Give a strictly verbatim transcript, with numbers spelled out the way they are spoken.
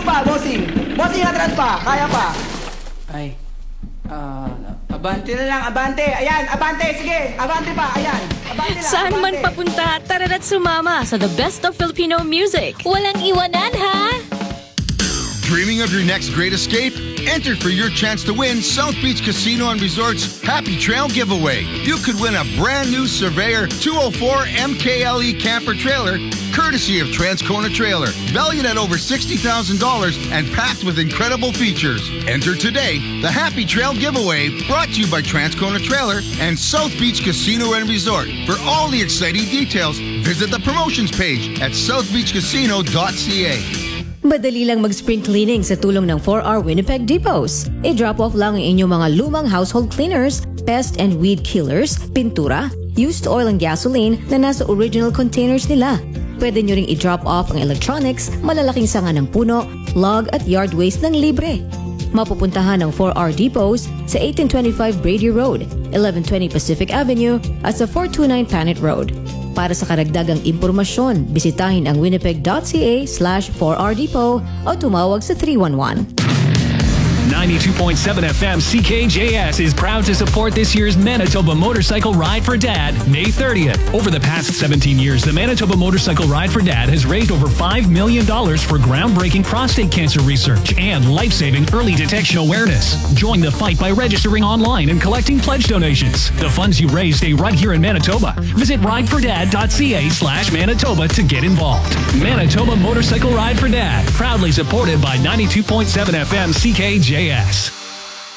pa, bossing. Bossing, atras pa. Kaya pa. Ay. Ah, abante na lang, abante. Ayan, abante, sige. Abante pa, ayan. Abante lang, Saan man abante. papunta, tara't sumama sa the best of Filipino music. Walang iwanan, ha? Dreaming of your next great escape? Enter for your chance to win South Beach Casino and Resort's Happy Trail Giveaway. You could win a brand new Surveyor two oh four M K L E camper trailer, courtesy of Transcona Trailer, valued at over sixty thousand dollars and packed with incredible features. Enter today. The Happy Trail Giveaway, brought to you by Transcona Trailer and South Beach Casino and Resort. For all the exciting details, visit the promotions page at south beach casino dot c a. Madali lang mag-spring cleaning sa tulong ng four R Winnipeg Depots. I-drop off lang ang inyong mga lumang household cleaners, pest and weed killers, pintura, used oil and gasoline na nasa original containers nila. Pwede nyo ring i-drop off ang electronics, malalaking sanga ng puno, log at yard waste ng libre. Mapupuntahan ng four R Depots sa eighteen twenty-five Brady Road, eleven twenty Pacific Avenue at sa four twenty-nine Planet Road. Para sa karagdagang impormasyon, bisitahin ang winnipeg dot c a slash four R Depot o tumawag sa three one one. ninety-two point seven F M C K J S is proud to support this year's Manitoba Motorcycle Ride for Dad, May thirtieth. Over the past seventeen years, the Manitoba Motorcycle Ride for Dad has raised over five million dollars for groundbreaking prostate cancer research and life-saving early detection awareness. Join the fight by registering online and collecting pledge donations. The funds you raise stay right here in Manitoba. Visit ride for dad dot c a slash Manitoba to get involved. Manitoba Motorcycle Ride for Dad, proudly supported by ninety-two point seven F M C K J S.